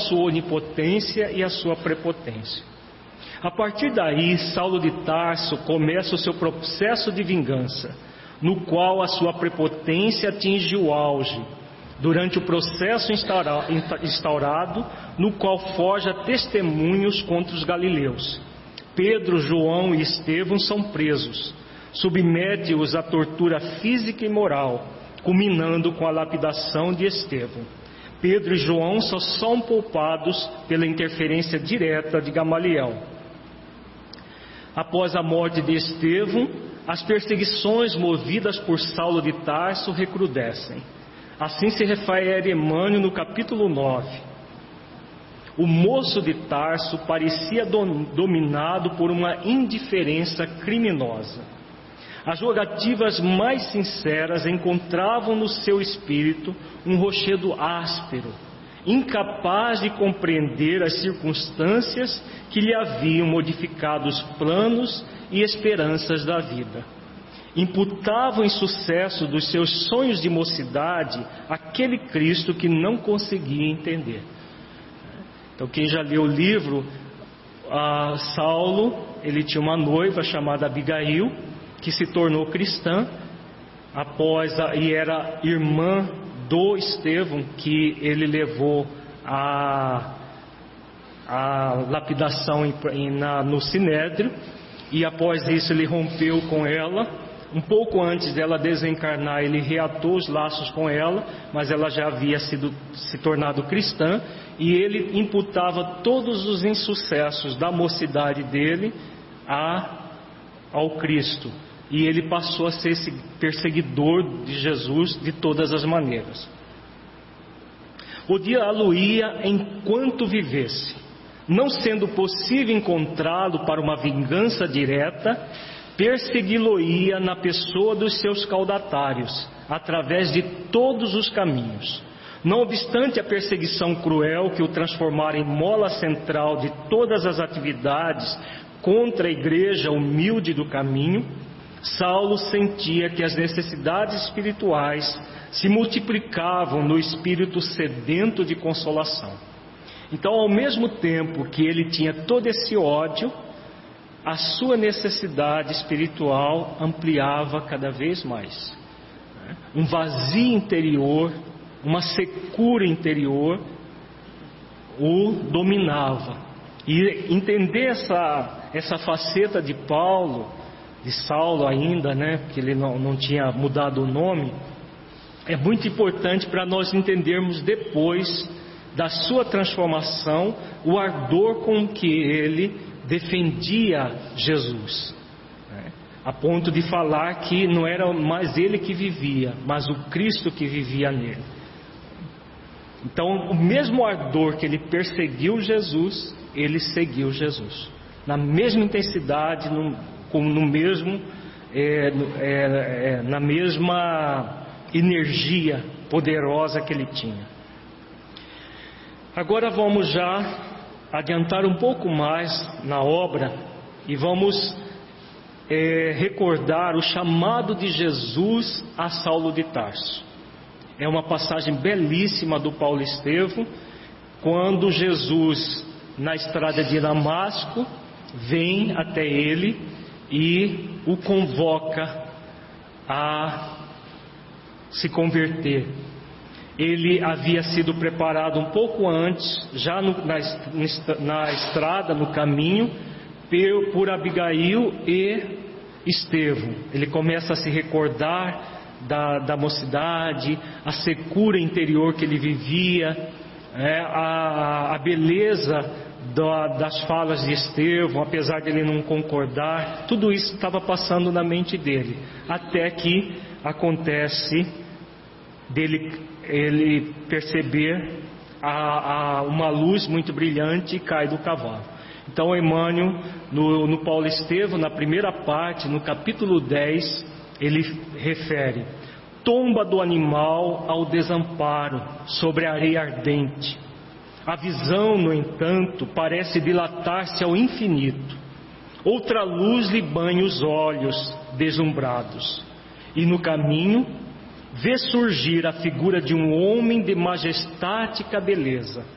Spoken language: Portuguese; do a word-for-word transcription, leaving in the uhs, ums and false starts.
sua onipotência e a sua prepotência. A partir daí, Saulo de Tarso começa o seu processo de vingança, no qual a sua prepotência atinge o auge, durante o processo instaurado, no qual forja testemunhos contra os galileus. Pedro, João e Estevão são presos, submete-os à tortura física e moral, culminando com a lapidação de Estevão. Pedro e João só são poupados pela interferência direta de Gamaliel. Após a morte de Estevão, as perseguições movidas por Saulo de Tarso recrudescem. Assim se refere Emmanuel no capítulo nove. O moço de Tarso parecia dominado por uma indiferença criminosa. As rogativas mais sinceras encontravam no seu espírito um rochedo áspero, incapaz de compreender as circunstâncias que lhe haviam modificado os planos e esperanças da vida. Imputava o insucesso dos seus sonhos de mocidade àquele Cristo que não conseguia entender. Então, quem já leu o livro, a Saulo, ele tinha uma noiva chamada Abigail, que se tornou cristã, após a, e era irmã do Estevão, que ele levou a, a lapidação em, em, na, no Sinédrio, e após isso ele rompeu com ela. Um pouco antes dela desencarnar, ele reatou os laços com ela, mas ela já havia sido, se tornado cristã, e ele imputava todos os insucessos da mocidade dele a, ao Cristo. E ele passou a ser esse perseguidor de Jesus de todas as maneiras. Odiá-lo-ia enquanto vivesse, não sendo possível encontrá-lo para uma vingança direta, persegui-lo-ia na pessoa dos seus caudatários, através de todos os caminhos. Não obstante a perseguição cruel que o transformara em mola central de todas as atividades contra a igreja humilde do caminho, Saulo sentia que as necessidades espirituais se multiplicavam no espírito sedento de consolação. Então, ao mesmo tempo que ele tinha todo esse ódio, a sua necessidade espiritual ampliava cada vez mais. Um vazio interior, uma secura interior o dominava. E entender essa, essa faceta de Paulo, de Saulo ainda, né, que ele não, não tinha mudado o nome, é muito importante para nós entendermos depois da sua transformação, o ardor com que ele defendia Jesus, né? A ponto de falar que não era mais ele que vivia, mas o Cristo que vivia nele. Então, o mesmo ardor que ele perseguiu Jesus, ele seguiu Jesus, na mesma intensidade, no, como no mesmo, é, é, é, na mesma energia poderosa que ele tinha. Agora vamos já adiantar um pouco mais na obra e vamos é, recordar o chamado de Jesus a Saulo de Tarso. É uma passagem belíssima do Paulo Estevão, quando Jesus, na estrada de Damasco, vem até ele e o convoca a se converter. Ele havia sido preparado um pouco antes, já no, na, na estrada, no caminho, por, por Abigail e Estevão. Ele começa a se recordar da, da mocidade, a secura interior que ele vivia, é, a, a beleza da, das falas de Estevão, apesar de ele não concordar. Tudo isso estava passando na mente dele, até que acontece dele ele perceber a, a, uma luz muito brilhante e cai do cavalo. Então Emmanuel, no, no Paulo Estevão, na primeira parte, no capítulo dez, ele refere: tomba do animal ao desamparo sobre a areia ardente. A visão, no entanto, parece dilatar-se ao infinito. Outra luz lhe banha os olhos deslumbrados, e no caminho vê surgir a figura de um homem de majestática beleza,